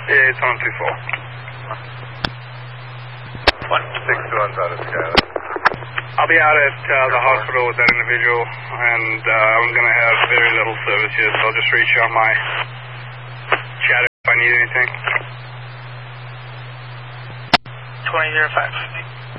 Yeah, it's on 2-4. 6-1's out of Skyline. I'll be out at the hospital with that individual, and I'm going to have very little service here, so I'll just reach you on my chat if I need anything. 20-05.